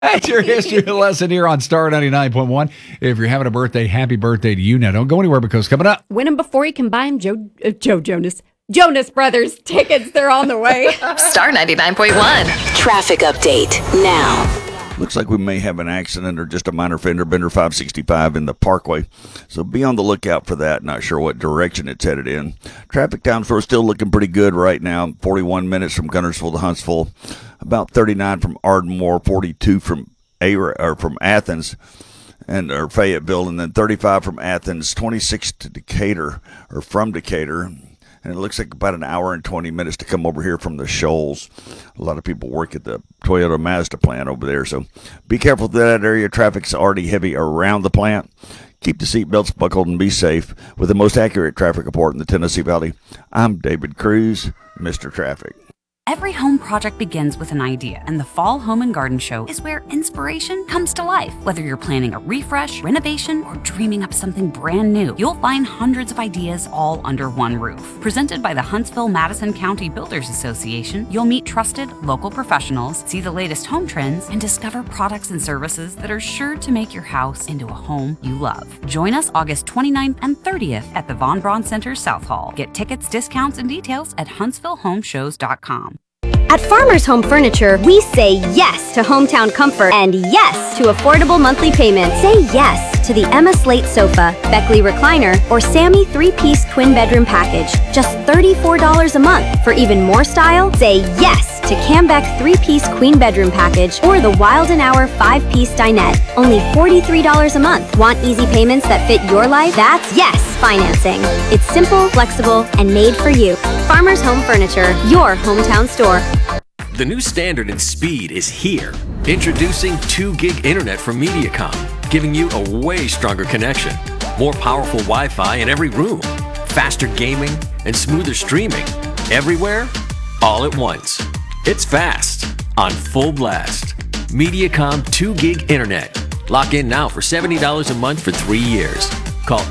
That's your history lesson here on Star 99.1. If you're having a birthday, happy birthday to you. Now, don't go anywhere because coming up. Win them before you can buy them, Joe Jonas. Jonas Brothers tickets, they're on the way. Star 99.1. Traffic update now. Looks like we may have an accident or just a minor fender bender 565 in the Parkway. So be on the lookout for that. Not sure what direction it's headed in. Traffic down for still looking pretty good right now. 41 minutes from Guntersville to Huntsville. About 39 from Ardmore. 42 from Athens or Fayetteville. And then 35 from Athens. 26 to Decatur or from Decatur. And it looks like about an hour and 20 minutes to come over here from the Shoals. A lot of people work at the Toyota Mazda plant over there, so be careful with that area. Traffic's already heavy around the plant. Keep the seatbelts buckled and be safe. With the most accurate traffic report in the Tennessee Valley, I'm David Cruz, Mr. Traffic. Every home project begins with an idea, and the Fall Home and Garden Show is where inspiration comes to life. Whether you're planning a refresh, renovation, or dreaming up something brand new, you'll find hundreds of ideas all under one roof. Presented by the Huntsville-Madison County Builders Association, you'll meet trusted local professionals, see the latest home trends, and discover products and services that are sure to make your house into a home you love. Join us August 29th and 30th at the Von Braun Center South Hall. Get tickets, discounts, and details at HuntsvilleHomeshows.com. At Farmers Home Furniture, we say yes to hometown comfort and yes to affordable monthly payments. Say yes to the Emma Slate sofa, Beckley recliner, or Sammy 3-piece twin bedroom package. Just $34 a month. For even more style, say yes to Cambeck 3-piece queen bedroom package or the Wild & Hour 5-piece dinette. Only $43 a month. Want easy payments that fit your life? That's yes financing. It's simple, flexible, and made for you. Farmers Home Furniture, your hometown store. The new standard in speed is here. Introducing 2 gig internet from Mediacom, giving you a way stronger connection, more powerful Wi-Fi in every room, faster gaming, and smoother streaming. Everywhere, all at once. It's fast, on full blast. Mediacom 2 gig internet. Lock in now for $70 a month for 3 years. Call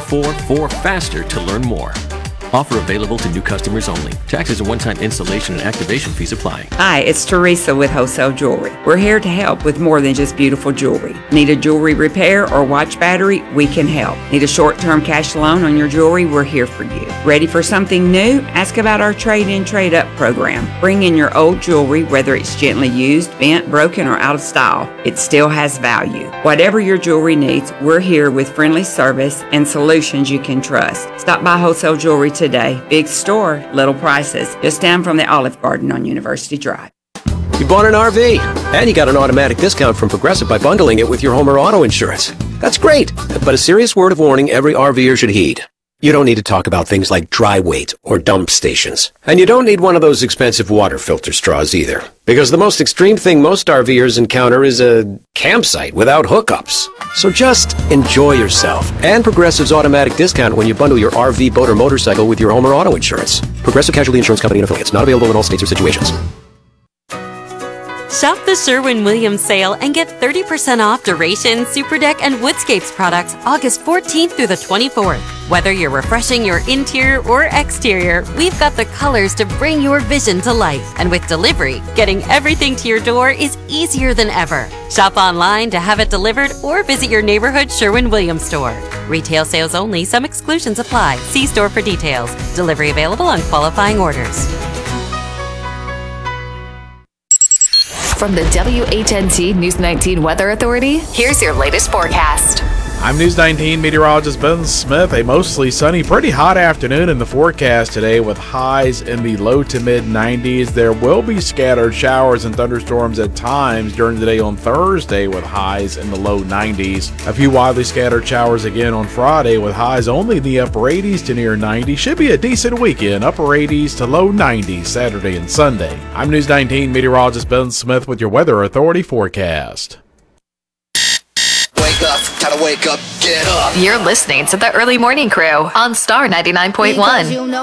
844-4FASTER to learn more. Offer available to new customers only. Taxes and one-time installation and activation fees apply. Hi, it's Teresa with Wholesale Jewelry. We're here to help with more than just beautiful jewelry. Need a jewelry repair or watch battery? We can help. Need a short-term cash loan on your jewelry? We're here for you. Ready for something new? Ask about our trade-in, trade-up program. Bring in your old jewelry, whether it's gently used, bent, broken, or out of style. It still has value. Whatever your jewelry needs, we're here with friendly service and solutions you can trust. Stop by Wholesale Jewelry today. Big store, little prices. Just down from the Olive Garden on University Drive. You bought an RV, and you got an automatic discount from Progressive by bundling it with your home or auto insurance. That's great, but a serious word of warning every RVer should heed. You don't need to talk about things like dry weight or dump stations. And you don't need one of those expensive water filter straws either. Because the most extreme thing most RVers encounter is a campsite without hookups. So just enjoy yourself. And Progressive's automatic discount when you bundle your RV, boat, or motorcycle with your home or auto insurance. Progressive Casualty Insurance Company and affiliates. Not available in all states or situations. Shop the Sherwin-Williams sale and get 30% off Duration, Superdeck, and Woodscapes products August 14th through the 24th. Whether you're refreshing your interior or exterior, we've got the colors to bring your vision to life. And with delivery, getting everything to your door is easier than ever. Shop online to have it delivered or visit your neighborhood Sherwin-Williams store. Retail sales only. Some exclusions apply. See store for details. Delivery available on qualifying orders. From the WHNT News 19 Weather Authority, here's your latest forecast. I'm News 19 meteorologist Ben Smith. A mostly sunny, pretty hot afternoon in the forecast today with highs in the low to mid 90s. There will be scattered showers and thunderstorms at times during the day on Thursday with highs in the low 90s. A few widely scattered showers again on Friday with highs only in the upper 80s to near 90. Should be a decent weekend, upper 80s to low 90s Saturday and Sunday. I'm News 19 meteorologist Ben Smith with your Weather Authority forecast. Wake up, gotta wake up, get up. You're listening to the Early Morning Crew on Star 99.1.